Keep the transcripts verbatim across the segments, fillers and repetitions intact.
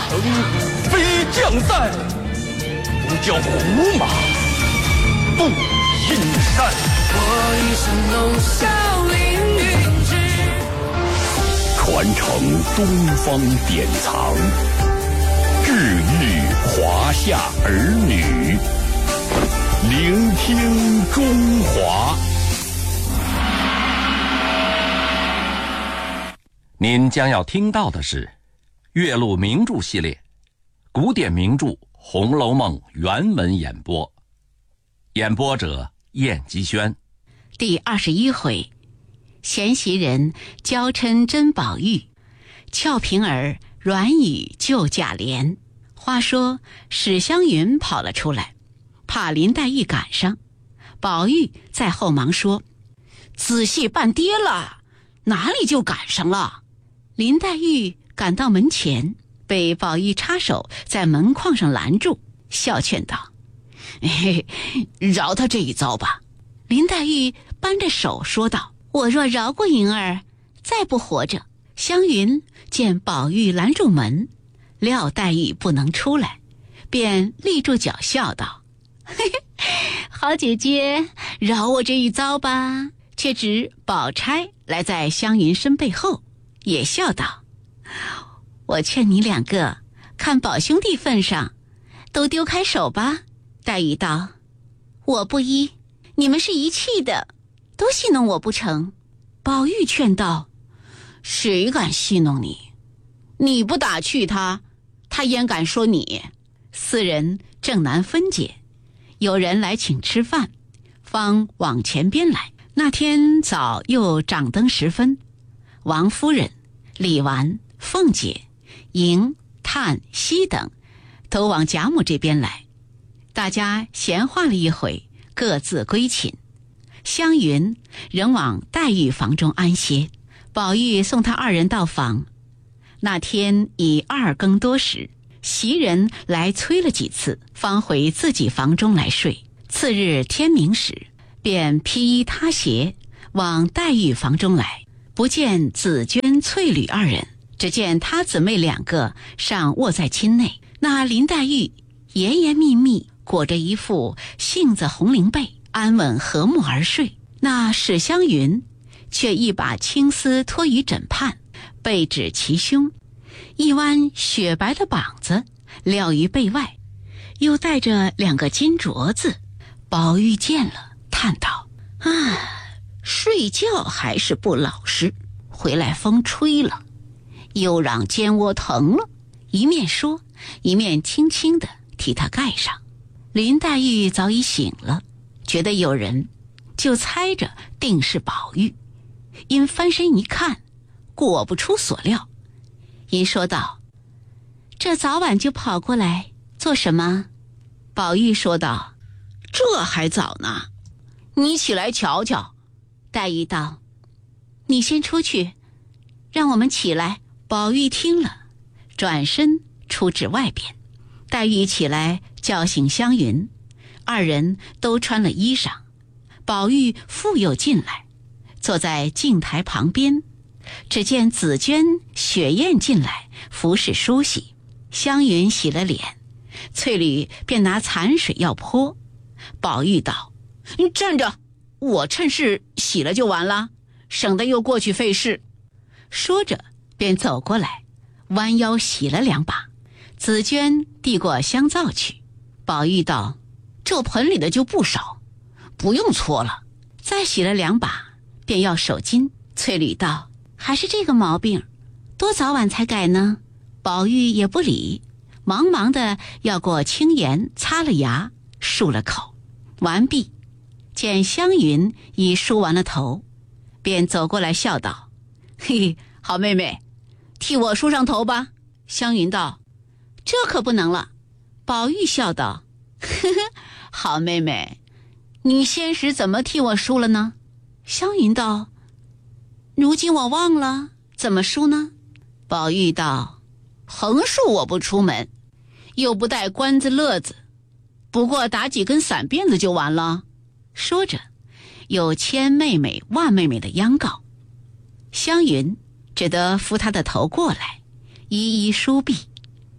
城飞将在，不教胡马度阴山。 我一生弄笑凌云志， 传承东方典藏，治愈华夏儿女，聆听中华。 您将要听到的是岳麓名著系列古典名著《红楼梦》原文演播，演播者燕姬轩。 第二十一回，贤袭人娇嗔甄宝玉，俏平儿软语救贾琏。话说史湘云跑了出来，怕林黛玉赶上，宝玉在后忙说：仔细半跌了，哪里就赶上了？林黛玉赶到门前，被宝玉插手在门框上拦住，笑劝道：嘿嘿，饶他这一遭吧。林黛玉扳着手说道：我若饶过云儿，再不活着。湘云见宝玉拦住门，料黛玉不能出来，便立住脚笑道：嘿嘿，好姐姐，饶我这一遭吧。却指宝钗来在湘云身背后，也笑道：我劝你两个看宝兄弟份上，都丢开手吧。黛玉道：我不依，你们是一气的，都戏弄我不成？宝玉劝道：谁敢戏弄你？你不打趣他，他焉敢说你？四人正难分解，有人来请吃饭，方往前边来。那天早又掌灯时分，王夫人、李纨、凤姐、迎、探、惜等都往贾母这边来，大家闲话了一会，各自归寝。湘云仍往黛玉房中安歇，宝玉送他二人到房。那天已二更多时，袭人来催了几次，方回自己房中来睡。次日天明时，便披衣他鞋往黛玉房中来，不见紫鹃、翠缕二人，只见他姊妹两个尚卧在衾内。那林黛玉严严密密裹着一副杏子红绫被，安稳和睦而睡。那史湘云却一把青丝托于枕畔，背指其胸，一弯雪白的膀子撂于背外，又带着两个金镯子。宝玉见了，叹道：啊，睡觉还是不老实，回来风吹了，又让肩窝疼了。一面说，一面轻轻地替他盖上。林黛玉早已醒了，觉得有人，就猜着定是宝玉，因翻身一看，果不出所料，因说道：这早晚就跑过来做什么？宝玉说道：这还早呢，你起来瞧瞧。黛玉道：你先出去，让我们起来。宝玉听了，转身出至外边。黛玉起来叫醒湘云，二人都穿了衣裳。宝玉复又进来，坐在镜台旁边，只见紫鹃、雪雁进来服侍梳洗。湘云洗了脸，翠缕便拿残水要泼。宝玉道：你站着，我趁势洗了就完了，省得又过去费事。说着便走过来，弯腰洗了两把。紫鹃递过香皂去，宝玉道：这盆里的就不少，不用搓了。再洗了两把，便要手巾。翠缕道：还是这个毛病，多早晚才改呢？宝玉也不理，忙忙的要过青盐擦了牙，漱了口。完毕，见湘云已梳完了头，便走过来笑道：嘿嘿，好妹妹，替我梳上头吧。湘云道：这可不能了。宝玉笑道：呵呵，好妹妹，你先时怎么替我梳了呢？湘云道：如今我忘了，怎么梳呢？宝玉道：横竖我不出门，又不带关子勒子，不过打几根散辫子就完了。说着有千妹妹万妹妹的央告。湘云只得扶她的头过来，一一梳篦。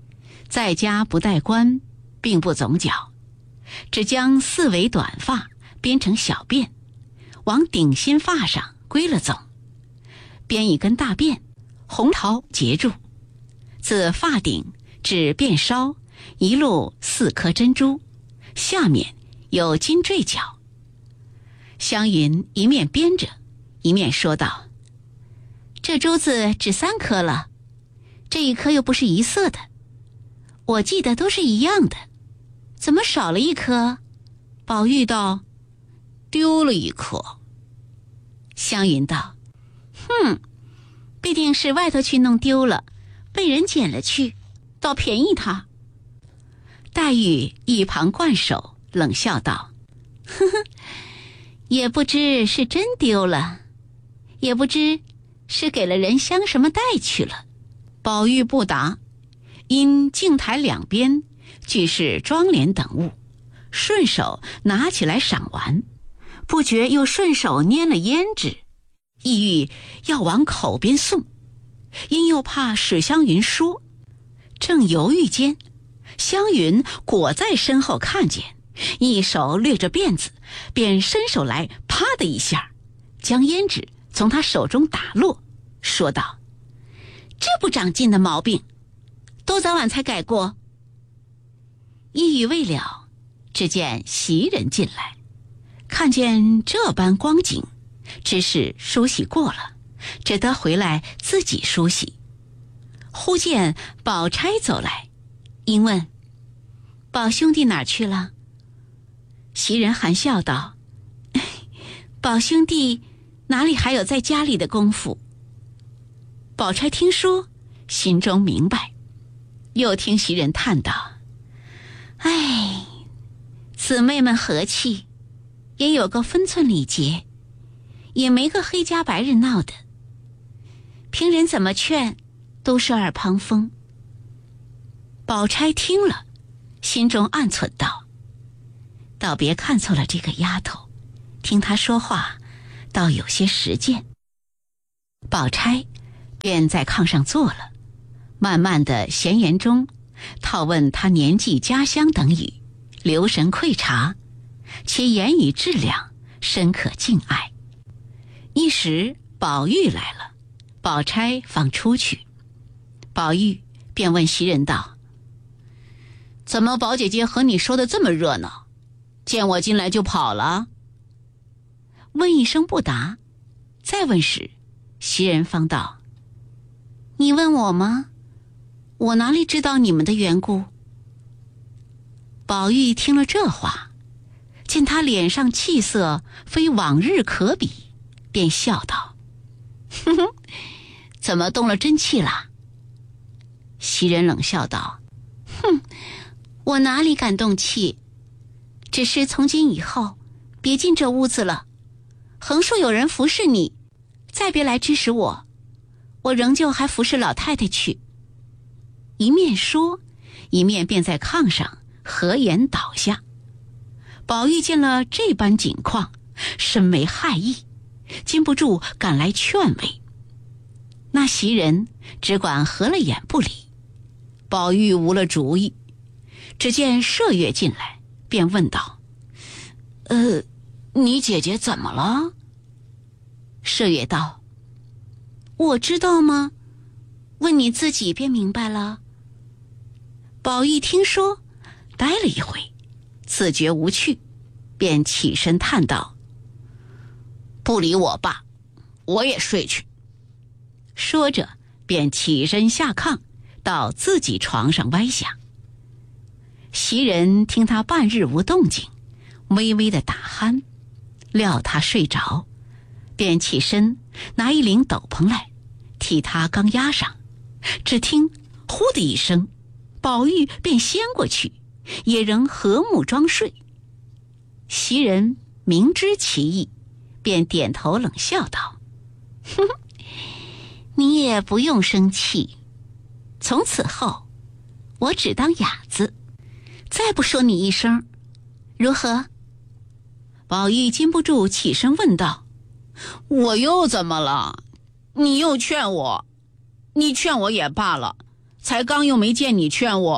在家不戴冠，并不总角，只将四尾短发编成小辫，往顶心发上归了总，编一根大辫，红桃结住，自发顶至辫梢一路四颗珍珠，下面有金坠角。湘云一面编着，一面说道：这珠子只三颗了，这一颗又不是一色的，我记得都是一样的，怎么少了一颗？宝玉道：丢了一颗。湘云道：哼，必定是外头去弄丢了，被人捡了去，倒便宜他。黛玉一旁灌手，冷笑道：呵呵，也不知是真丢了，也不知是给了人相什么带去了。宝玉不答，因镜台两边俱是妆奁等物，顺手拿起来赏玩，不觉又顺手拈了胭脂，意欲要往口边送，因又怕史湘云说，正犹豫间，湘云果在身后看见，一手掠着辫子，便伸手来，啪的一下将胭脂从他手中打落，说道：这不长进的毛病，多早晚才改过。一语未了，只见袭人进来，看见这般光景，只是梳洗过了，只得回来自己梳洗。忽见宝钗走来，因问：宝兄弟哪儿去了？袭人含笑道：宝兄弟哪里还有在家里的功夫？宝钗听说，心中明白，又听袭人叹道：哎，姊妹们和气，也有个分寸礼节，也没个黑家白日闹的，凭人怎么劝都是耳旁风。宝钗听了，心中暗忖道：倒别看错了这个丫头，听她说话倒有些实践。宝钗便在炕上坐了，慢慢的闲言中套问他年纪家乡等语，留神窥察，其言语质量深可敬爱。一时宝玉来了，宝钗方出去，宝玉便问袭人道：怎么宝姐姐和你说的这么热闹，见我进来就跑了？问一声不答，再问时，袭人方道：你问我吗？我哪里知道你们的缘故？宝玉听了这话，见他脸上气色非往日可比，便笑道：哼哼，怎么动了真气了？袭人冷笑道：哼，我哪里敢动气，只是从今以后别进这屋子了，横竖有人服侍你，再别来指使我，我仍旧还服侍老太太去。一面说，一面便在炕上合眼倒下。宝玉见了这般景况，深为害意，禁不住赶来劝慰。那袭人只管合了眼不理。宝玉无了主意，只见麝月进来，便问道：呃，你姐姐怎么了？麝月道：我知道吗？问你自己便明白了。宝玉听说，呆了一回，自觉无趣，便起身叹道：不理我罢，我也睡去。说着便起身下炕，到自己床上歪下。袭人听他半日无动静，微微的打鼾，料他睡着，便起身拿一领斗篷来替他刚压上。只听呼的一声，宝玉便掀过去，也仍和睦装睡。袭人明知其意，便点头冷笑道：哼，你也不用生气，从此后我只当哑子，再不说你一声，如何？宝玉禁不住起身问道：我又怎么了？你又劝我，你劝我也罢了，才刚又没见你劝我，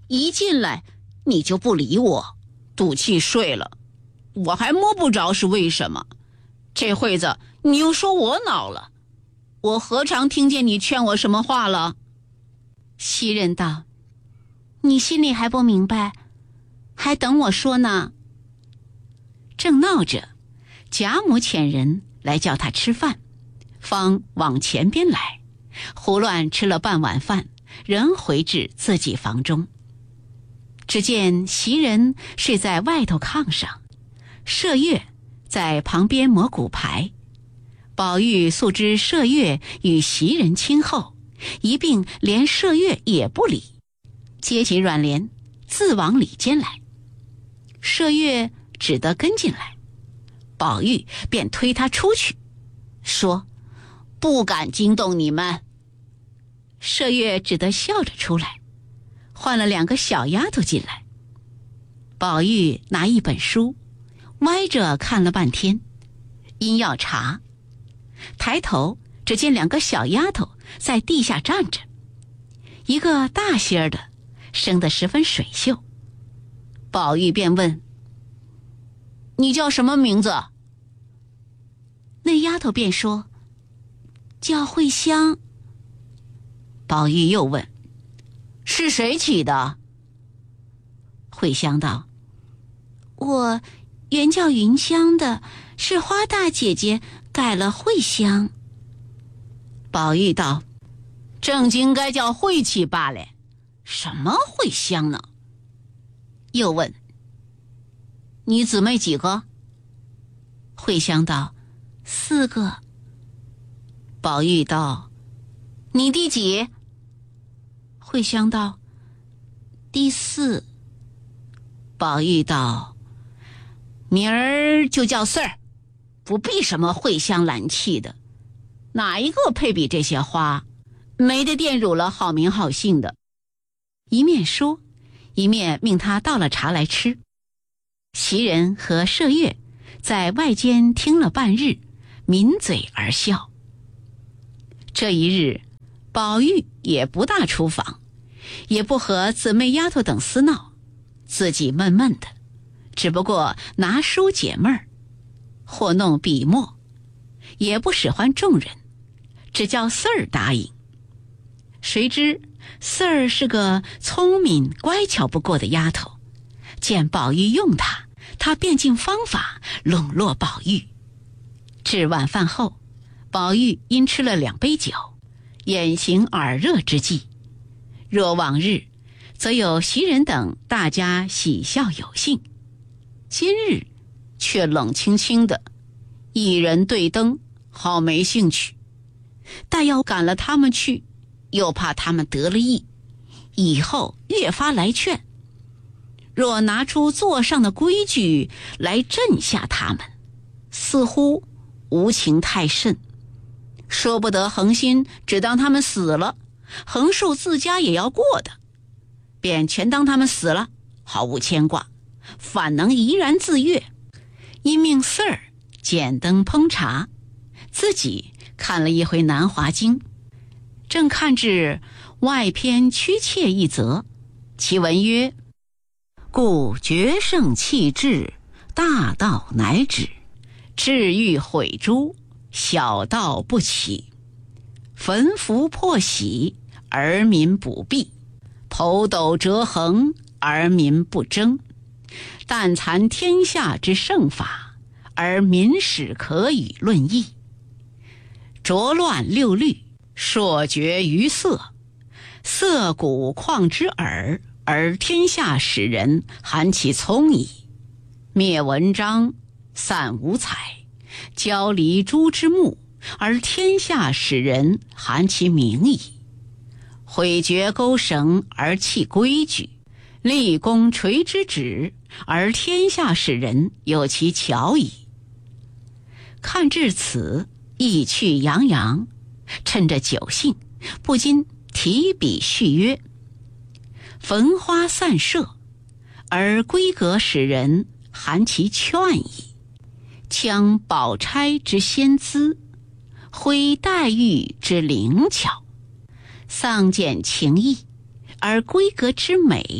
一进来你就不理我，赌气睡了，我还摸不着是为什么。这会子你又说我恼了，我何尝听见你劝我什么话了？袭人道：你心里还不明白，还等我说呢。正闹着，贾母遣人来叫他吃饭，方往前边来，胡乱吃了半碗饭，仍回至自己房中。只见袭人睡在外头炕上，麝月在旁边磨骨牌。宝玉素知麝月与袭人亲厚，一并连麝月也不理，接起软帘自往里间来。麝月只得跟进来，宝玉便推他出去，说不敢惊动你们。麝月只得笑着出来，换了两个小丫头进来。宝玉拿一本书歪着看了半天，因要查，抬头只见两个小丫头在地下站着，一个大些儿的生得十分水秀。宝玉便问：你叫什么名字？那丫头便说：叫慧香。宝玉又问：是谁起的？慧香道：我原叫云香的，是花大姐姐改了慧香。宝玉道：正经该叫慧起罢了，什么慧香呢？又问：你姊妹几个？慧香道：四个。宝玉道：你第几？慧香道：第四。宝玉道：明儿就叫四儿，不必什么慧香兰气的，哪一个配比这些花？没得玷辱了好名好姓的。一面说，一面命他倒了茶来吃。袭人和麝月在外间听了半日，抿嘴而笑。这一日，宝玉也不大出访，也不和姊妹丫头等厮闹，自己闷闷的，只不过拿书解闷儿，或弄笔墨，也不使唤众人，只叫四儿答应。谁知四儿是个聪明乖巧不过的丫头，见宝玉用她，她便尽方法笼络宝玉。至晚饭后，宝玉因吃了两杯酒，眼行耳热之际，若往日则有袭人等大家喜笑有兴，今日却冷清清的，一人对灯，好没兴趣。但要赶了他们去，又怕他们得了意，以后越发来劝。若拿出座上的规矩来镇下他们，似乎无情太甚，说不得恒心只当他们死了，横竖自家也要过的，便全当他们死了，毫无牵挂，反能怡然自悦。因命四儿剪灯烹茶，自己看了一回《南华经》，正看至外篇屈切一则，其文曰：故决胜气质，大道乃止，至欲毁诸，小道不起，焚符破喜，而民不避，剖斗折衡，而民不争，但残天下之圣法，而民始可以论议，浊乱六律，朔绝于色，色古旷之耳，而天下使人含其聪矣，灭文章，散五彩，交离诸之目，而天下使人含其名矣，毁绝钩绳而弃规矩，立功垂之旨，而天下使人有其巧矣。看至此，意趣洋洋，趁着酒兴，不禁提笔续曰：焚花散射，而闺阁使人含其劝矣，将宝钗之仙姿，挥黛玉之灵巧，丧见情意，而闺阁之美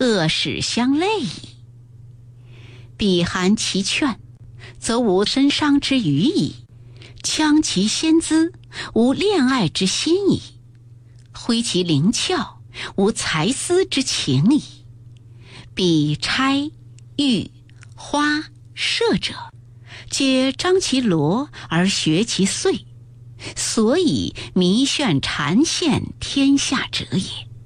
恶始相类矣。彼含其劝，则无身伤之余矣；戕其先姿，无恋爱之心矣；挥其灵窍，无才思之情矣。彼钗、玉、花、射者，皆张其罗而学其碎，所以弥炫缠线天下者也。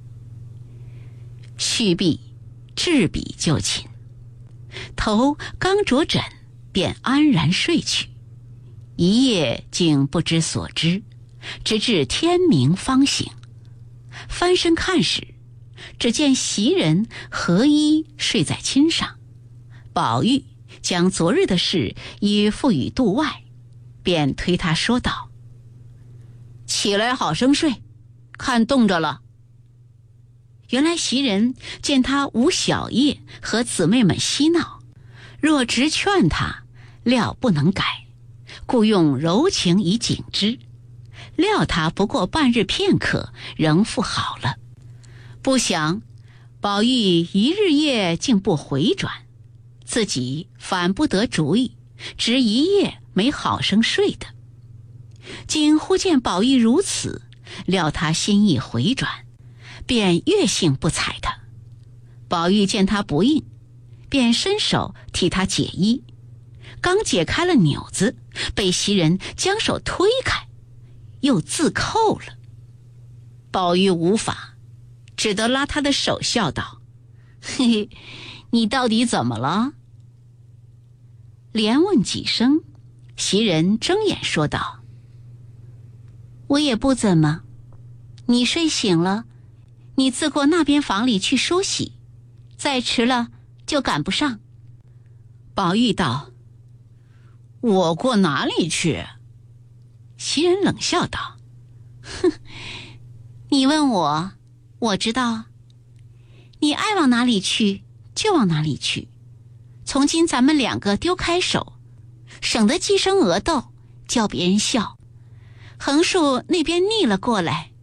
续毕，置笔就寝，头刚着枕，便安然睡去。一夜竟不知所知，直至天明方醒。翻身看时，只见袭人合衣睡在衾上，宝玉将昨日的事已付与度外，便推他说道：起来好生睡，看冻着了。原来袭人见他无小夜和姊妹们嬉闹，若直劝他，料不能改，故用柔情以警之，料他不过半日片刻，仍复好了。不想宝玉一日夜竟不回转，自己反不得主意，直一夜没好生睡的。今忽见宝玉如此，料他心意回转，便越性不睬他。宝玉见他不应，便伸手替他解衣，刚解开了纽子，被袭人将手推开，又自扣了。宝玉无法，只得拉他的手笑道：嘿嘿，你到底怎么了？连问几声，袭人睁眼说道：我也不怎么，你睡醒了，你自过那边房里去梳洗，再迟了就赶不上。宝玉道：我过哪里去？袭人冷笑道：哼，你问我，我知道，你爱往哪里去就往哪里去。从今咱们两个丢开手，省得鸡生鹅斗，叫别人笑。横竖那边逆了过来，